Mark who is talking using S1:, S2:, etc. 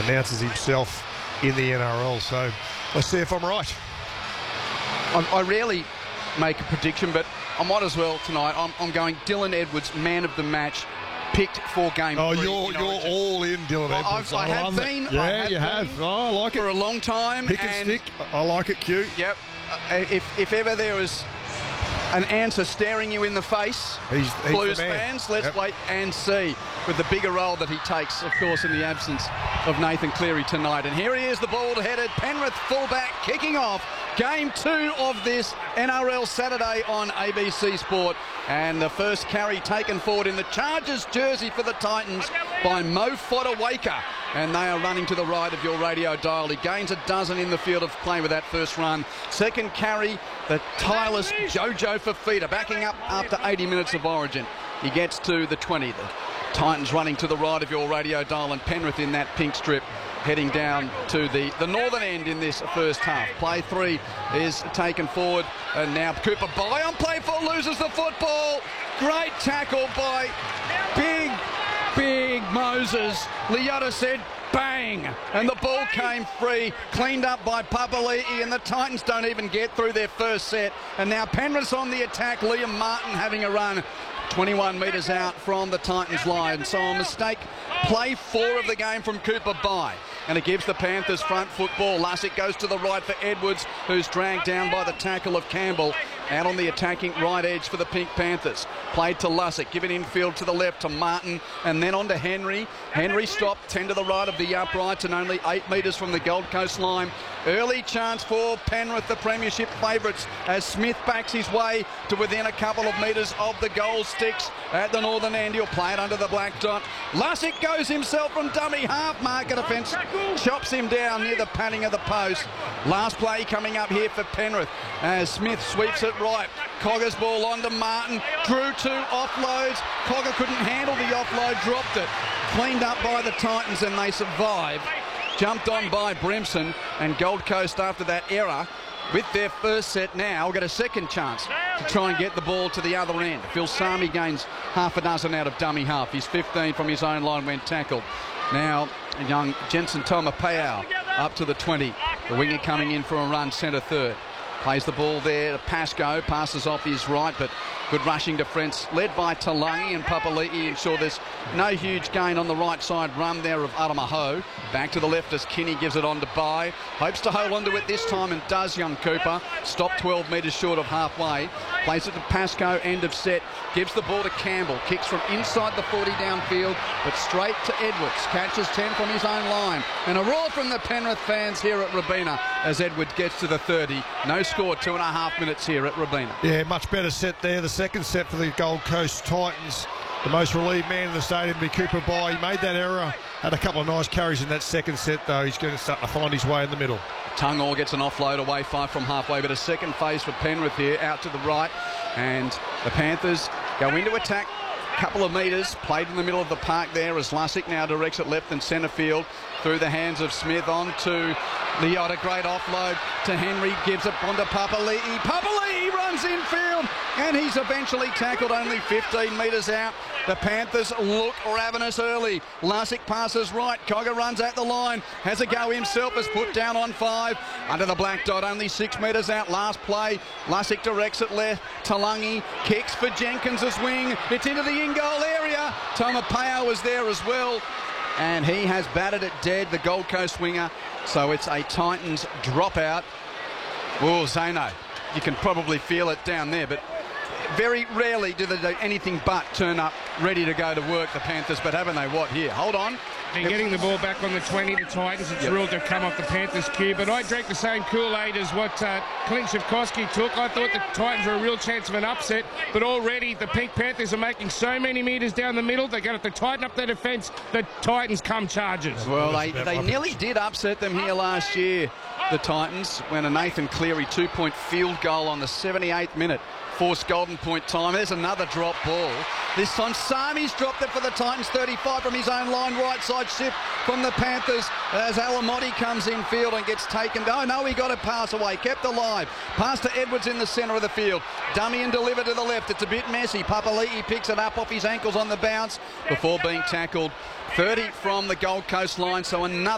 S1: announces himself in the NRL. So let's see if I'm right.
S2: I rarely make a prediction, but I might as well tonight. I'm going Dylan Edwards, man of the match, picked for game 3.
S1: You're all in Dylan Edwards.
S2: I have been.
S1: Yeah, you have. I like it.
S2: For a long time.
S1: Pick and stick. I like it, Q.
S2: Yep. If ever there was an answer staring you in the face,
S1: he's
S2: Blues fans, let's wait and see, with the bigger role that he takes, of course, in the absence of Nathan Cleary tonight. And here he is, the bald-headed Penrith fullback, kicking off Game 2 of this NRL Saturday on ABC Sport. And the first carry taken forward in the Chargers jersey for the Titans by Mo Fodawaker. And they are running to the right of your radio dial. He gains a dozen in the field of play with that first run. Second carry, the tireless Jojo Fifita, backing up after 80 minutes of origin. He gets to the 20. The Titans running to the right of your radio dial, and Penrith in that pink strip heading down to the northern end in this first half. Play 3 is taken forward, and now Cooper Bye on play 4 loses the football. Great tackle by big Moses. Leota said bang, and the ball came free, cleaned up by Papali'i, and the Titans don't even get through their first set. And now Penrith's on the attack. Liam Martin having a run 21 metres out from the Titans line. So a mistake. Play 4 of the game from Cooper Bye. And it gives the Panthers front football. Lussick goes to the right for Edwards, who's dragged down by the tackle of Campbell. Out on the attacking right edge for the Pink Panthers. Played to Lussick, given infield to the left to Martin, and then on to Henry. Henry stopped 10 to the right of the uprights and only 8 metres from the Gold Coast line. Early chance for Penrith, the premiership favourites, as Smith backs his way to within a couple of metres of the goal sticks at the northern end. He'll play it under the black dot. Lussick goes himself from dummy half marker defence, chops him down near the padding of the post. Last play coming up here for Penrith as Smith sweeps it right. Cogger's ball on to Martin. Drew 2 offloads. Cogger couldn't handle the offload, dropped it. Cleaned up by the Titans, and they survived. Jumped on by Brimson, and Gold Coast, after that error, with their first set now, get a second chance to try and get the ball to the other end. Phil Sami gains half a dozen out of dummy half. He's 15 from his own line when tackled. Now, young Jensen Tomapau up to the 20. The winger coming in for a run, centre third. Plays the ball there to Pascoe, passes off his right, but good rushing defence, led by Talangi and Papali'i. Ensure there's no huge gain on the right side run there of Aramaho. Back to the left as Kinney gives it on to Bye. Hopes to hold on to it this time, and does young Cooper. Stopped 12 metres short of halfway. Plays it to Pascoe, end of set. Gives the ball to Campbell. Kicks from inside the 40 downfield, but straight to Edwards. Catches 10 from his own line. And a roar from the Penrith fans here at Robina as Edwards gets to the 30. No score, 2.5 minutes here at Robina.
S1: Yeah, much better set there. The second set for the Gold Coast Titans. The most relieved man in the stadium be Cooper Bye. He made that error. Had a couple of nice carries in that second set, though. He's going to start to find his way in the middle.
S2: Tungall gets an offload away 5 from halfway, but a second phase for Penrith here, out to the right. And the Panthers go into attack. Couple of metres played in the middle of the park there as Lussick now directs it left and centre field through the hands of Smith on to Leota. Great offload to Henry, gives it on to Papali'i. Papali'i runs infield, and he's eventually tackled only 15 metres out. The Panthers look ravenous early. Lussick passes right. Cogger runs at the line. Has a go himself. Is put down on 5. Under the black dot, only 6 metres out. Last play. Lussick directs it left. Talangi kicks for Jenkins' wing. It's into the in-goal area. Tomapau was there as well, and he has batted it dead, the Gold Coast winger. So it's a Titans dropout. Oh, Zano, you can probably feel it down there, but very rarely do they do anything but turn up ready to go to work, the Panthers. But haven't they? What here? Hold on.
S3: And getting the ball back on the 20, the Titans. It's ruled to come off the Panthers' cue. But I drank the same Kool-Aid as what Clint Schifkowski took. I thought the Titans were a real chance of an upset. But already the Pink Panthers are making so many metres down the middle. They're going to have to tighten up their defence. The Titans come Chargers.
S2: Well, they nearly did upset them here last year, the Titans, when a Nathan Cleary 2-point field goal on the 78th minute forced Golden Point time. There's another drop ball. This time Sami's dropped it for the Titans, 35 from his own line, right side shift from the Panthers as Alamotti comes in field and gets taken. Oh no, he got a pass away, kept alive. Pass to Edwards in the centre of the field. Dummy and delivered to the left. It's a bit messy. Papali'i picks it up off his ankles on the bounce before being tackled. 30 from the Gold Coast line, so another